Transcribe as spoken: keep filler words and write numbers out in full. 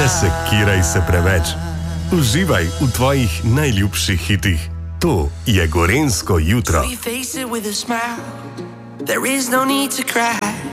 Ne sekiraj se preveč. Uživaj v tvojih najljubših hitih. To je Gorenjsko jutro. So you face it with a smile. There is no need to cry.